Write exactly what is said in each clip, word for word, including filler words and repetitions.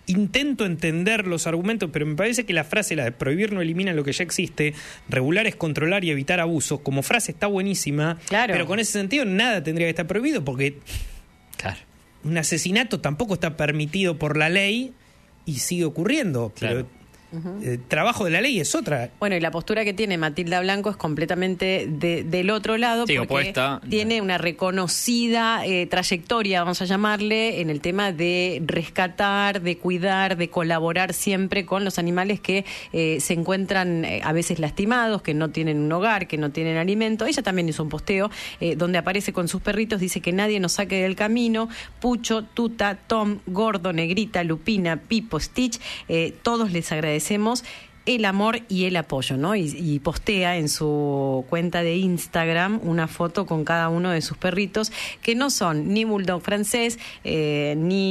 intento entender los argumentos, pero me parece que la frase, la de prohibir no elimina lo que ya existe, regular es controlar y evitar abusos, como frase está buenísima, claro. Pero con ese sentido nada tendría que estar prohibido, porque claro. Un asesinato tampoco está permitido por la ley y sigue ocurriendo, claro. Pero Uh-huh. El trabajo de la ley es otra. Bueno, y la postura que tiene Matilda Blanco es completamente de, del otro lado, sí, porque opuesta. Tiene una reconocida eh, trayectoria, vamos a llamarle, en el tema de rescatar, de cuidar, de colaborar siempre con los animales que eh, se encuentran eh, a veces lastimados, que no tienen un hogar, que no tienen alimento. Ella también hizo un posteo eh, donde aparece con sus perritos, dice que nadie nos saque del camino. Pucho, Tuta, Tom, Gordo, Negrita, Lupina, Pipo, Stitch, eh, todos les agradecemos el amor y el apoyo, ¿no? Y, y postea en su cuenta de Instagram una foto con cada uno de sus perritos, que no son ni bulldog francés, eh,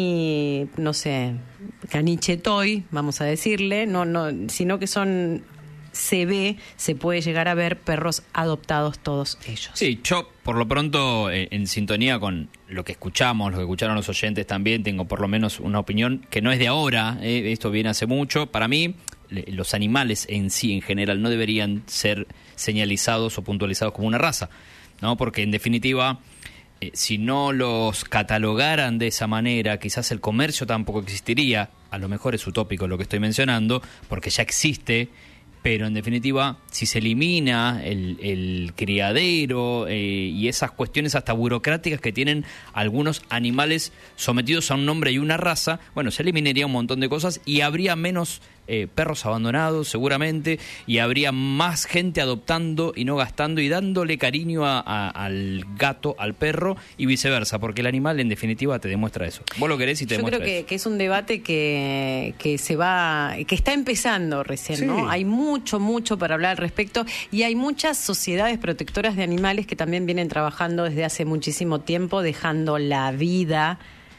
ni, no sé, caniche toy, vamos a decirle, no, no, sino que son... se ve, se puede llegar a ver perros adoptados todos ellos. Sí, yo por lo pronto, eh, en sintonía con lo que escuchamos, lo que escucharon los oyentes también, tengo por lo menos una opinión que no es de ahora, eh, esto viene hace mucho. Para mí, le, los animales en sí, en general, no deberían ser señalizados o puntualizados como una raza, ¿no? Porque en definitiva... Eh, si no los catalogaran de esa manera, quizás el comercio tampoco existiría. A lo mejor es utópico lo que estoy mencionando, porque ya existe. Pero en definitiva, si se elimina el, el criadero eh, y esas cuestiones hasta burocráticas que tienen algunos animales sometidos a un nombre y una raza, bueno, se eliminaría un montón de cosas y habría menos eh, perros abandonados seguramente, y habría más gente adoptando y no gastando y dándole cariño a, a, al gato, al perro y viceversa, porque el animal en definitiva te demuestra eso. Vos lo querés y te Yo demuestra creo que, eso. que es un debate que, que se va, que está empezando recién, sí. ¿No? Hay mucho, mucho para hablar al respecto, y hay muchas sociedades protectoras de animales que también vienen trabajando desde hace muchísimo tiempo, dejando la vida...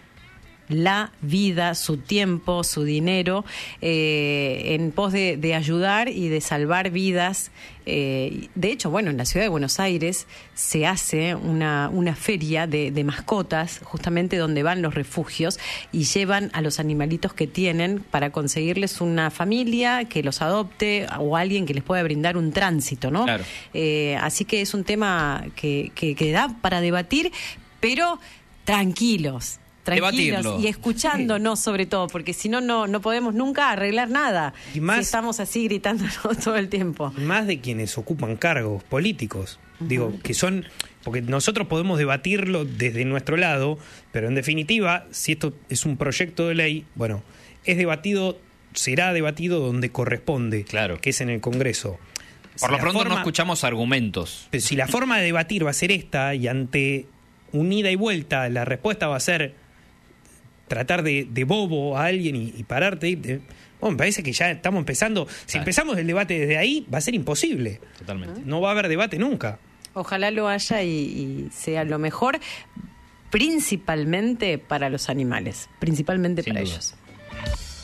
la vida, su tiempo, su dinero, eh, en pos de, de ayudar y de salvar vidas. Eh, de hecho, bueno, en la ciudad de Buenos Aires se hace una, una feria de, de mascotas, justamente donde van los refugios y llevan a los animalitos que tienen para conseguirles una familia que los adopte o alguien que les pueda brindar un tránsito, ¿no? Claro. Eh, así que es un tema que, que, que da para debatir, pero tranquilos. Tranquilos Debatirlo. Y escuchándonos, sí. Sobre todo, porque si no, no no podemos nunca arreglar nada. Y más, si estamos así gritándonos todo el tiempo. Más de quienes ocupan cargos políticos. Uh-huh. Digo, que son... Porque nosotros podemos debatirlo desde nuestro lado, pero en definitiva, si esto es un proyecto de ley, bueno, es debatido, será debatido donde corresponde, claro. Que es en el Congreso. Por si lo pronto forma, no escuchamos argumentos. Pero si la forma de debatir va a ser esta, y ante un ida y vuelta la respuesta va a ser tratar de, de bobo a alguien y, y pararte. Y, de, bueno, me parece que ya estamos empezando. Si claro. empezamos el debate desde ahí, va a ser imposible. Totalmente. No va a haber debate nunca. Ojalá lo haya y, y sea lo mejor, principalmente para los animales, principalmente Sin para duda. ellos.